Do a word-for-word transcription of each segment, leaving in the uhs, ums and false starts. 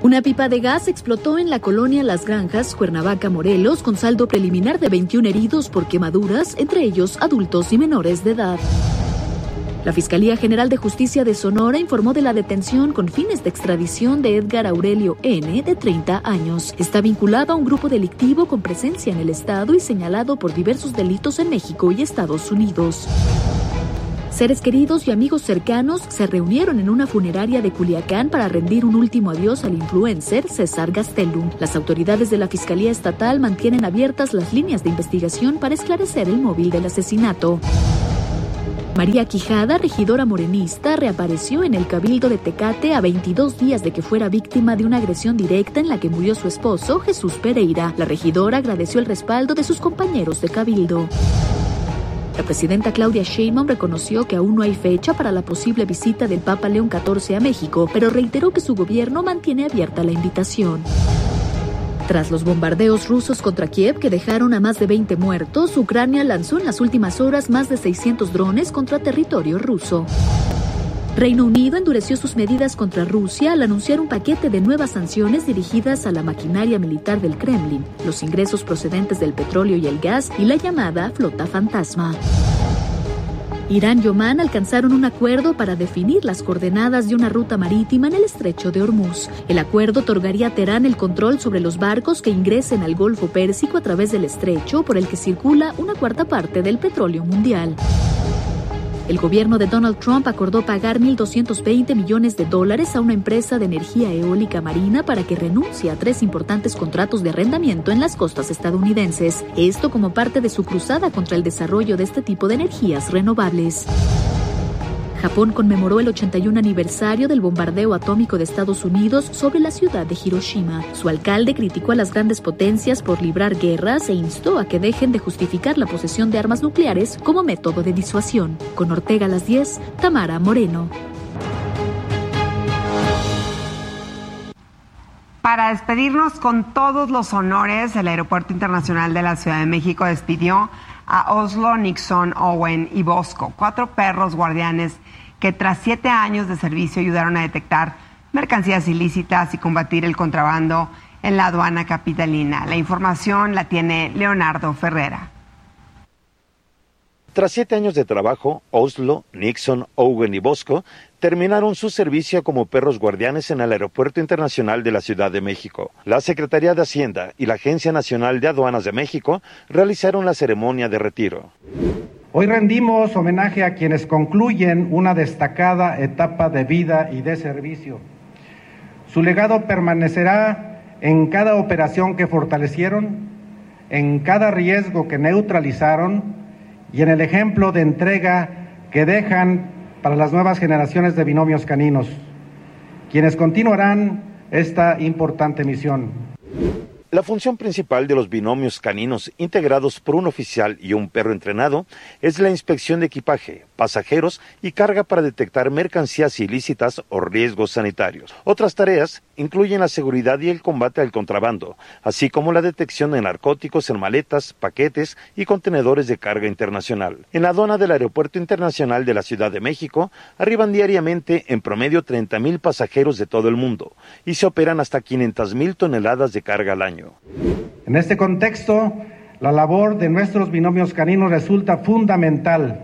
Una pipa de gas explotó en la colonia Las Granjas, Cuernavaca, Morelos, con saldo preliminar de veintiún heridos por quemaduras, entre ellos adultos y menores de edad. La Fiscalía General de Justicia de Sonora informó de la detención con fines de extradición de Edgar Aurelio N., de treinta años. Está vinculado a un grupo delictivo con presencia en el estado y señalado por diversos delitos en México y Estados Unidos. Seres queridos y amigos cercanos se reunieron en una funeraria de Culiacán para rendir un último adiós al influencer César Gastelum. Las autoridades de la Fiscalía Estatal mantienen abiertas las líneas de investigación para esclarecer el móvil del asesinato. María Quijada, regidora morenista, reapareció en el Cabildo de Tecate a veintidós días de que fuera víctima de una agresión directa en la que murió su esposo, Jesús Pereira. La regidora agradeció el respaldo de sus compañeros de Cabildo. La presidenta Claudia Sheinbaum reconoció que aún no hay fecha para la posible visita del Papa León catorce a México, pero reiteró que su gobierno mantiene abierta la invitación. Tras los bombardeos rusos contra Kiev que dejaron a más de veinte muertos, Ucrania lanzó en las últimas horas más de seiscientos drones contra territorio ruso. Reino Unido endureció sus medidas contra Rusia al anunciar un paquete de nuevas sanciones dirigidas a la maquinaria militar del Kremlin, los ingresos procedentes del petróleo y el gas y la llamada flota fantasma. Irán y Omán alcanzaron un acuerdo para definir las coordenadas de una ruta marítima en el estrecho de Hormuz. El acuerdo otorgaría a Teherán el control sobre los barcos que ingresen al Golfo Pérsico a través del estrecho por el que circula una cuarta parte del petróleo mundial. El gobierno de Donald Trump acordó pagar mil doscientos veinte millones de dólares a una empresa de energía eólica marina para que renuncie a tres importantes contratos de arrendamiento en las costas estadounidenses. Esto como parte de su cruzada contra el desarrollo de este tipo de energías renovables. Japón conmemoró el ochenta y un aniversario del bombardeo atómico de Estados Unidos sobre la ciudad de Hiroshima. Su alcalde criticó a las grandes potencias por librar guerras e instó a que dejen de justificar la posesión de armas nucleares como método de disuasión. Con Ortega a las diez, Tamara Moreno. Para despedirnos con todos los honores, el Aeropuerto Internacional de la Ciudad de México despidió a Oslo, Nixon, Owen y Bosco, cuatro perros guardianes que tras siete años de servicio ayudaron a detectar mercancías ilícitas y combatir el contrabando en la aduana capitalina. La información la tiene Leonardo Ferrera. Tras siete años de trabajo, Oslo, Nixon, Owen y Bosco terminaron su servicio como perros guardianes en el Aeropuerto Internacional de la Ciudad de México. La Secretaría de Hacienda y la Agencia Nacional de Aduanas de México realizaron la ceremonia de retiro. Hoy rendimos homenaje a quienes concluyen una destacada etapa de vida y de servicio. Su legado permanecerá en cada operación que fortalecieron, en cada riesgo que neutralizaron y en el ejemplo de entrega que dejan para las nuevas generaciones de binomios caninos, quienes continuarán esta importante misión. La función principal de los binomios caninos integrados por un oficial y un perro entrenado es la inspección de equipaje, pasajeros y carga para detectar mercancías ilícitas o riesgos sanitarios. Otras tareas incluyen la seguridad y el combate al contrabando, así como la detección de narcóticos en maletas, paquetes y contenedores de carga internacional. En la aduana del Aeropuerto Internacional de la Ciudad de México arriban diariamente en promedio treinta mil pasajeros de todo el mundo y se operan hasta quinientas mil toneladas de carga al año. En este contexto, la labor de nuestros binomios caninos resulta fundamental.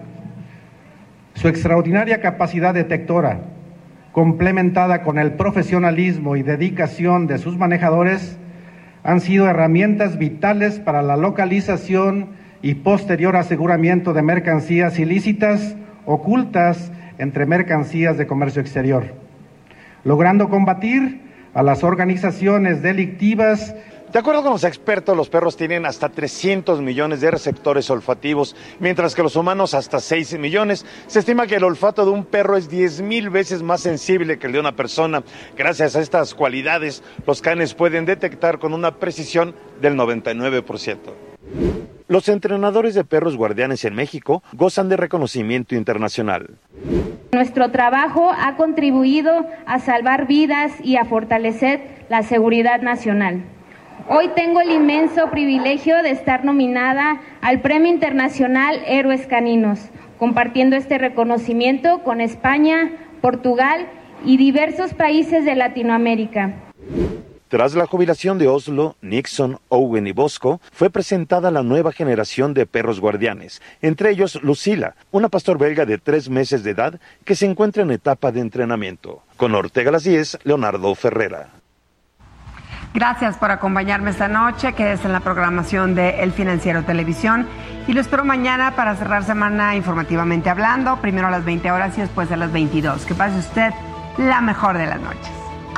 Su extraordinaria capacidad detectora, complementada con el profesionalismo y dedicación de sus manejadores, han sido herramientas vitales para la localización y posterior aseguramiento de mercancías ilícitas ocultas entre mercancías de comercio exterior, logrando combatir a las organizaciones delictivas. De acuerdo con los expertos, los perros tienen hasta trescientos millones de receptores olfativos, mientras que los humanos hasta seis millones. Se estima que el olfato de un perro es diez mil veces más sensible que el de una persona. Gracias a estas cualidades, los canes pueden detectar con una precisión del noventa y nueve por ciento. Los entrenadores de perros guardianes en México gozan de reconocimiento internacional. Nuestro trabajo ha contribuido a salvar vidas y a fortalecer la seguridad nacional. Hoy tengo el inmenso privilegio de estar nominada al Premio Internacional Héroes Caninos, compartiendo este reconocimiento con España, Portugal y diversos países de Latinoamérica. Tras la jubilación de Oslo, Nixon, Owen y Bosco, fue presentada la nueva generación de perros guardianes, entre ellos Lucila, una pastor belga de tres meses de edad que se encuentra en etapa de entrenamiento. Con Ortega a las diez, Leonardo Ferrera. Gracias por acompañarme esta noche, quédese en la programación de El Financiero Televisión y lo espero mañana para cerrar semana informativamente hablando, primero a las veinte horas y después a las veintidós. Que pase usted la mejor de las noches.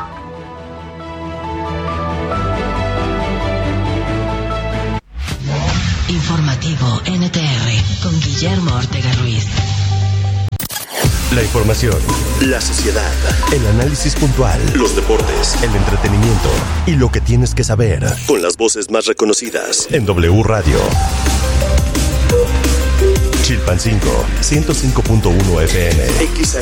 Informativo N T R con Guillermo Ortega Ruiz. La información, la sociedad, el análisis puntual, los deportes, el entretenimiento y lo que tienes que saber con las voces más reconocidas en W Radio. Chilpancingo, ciento cinco punto uno F M, X A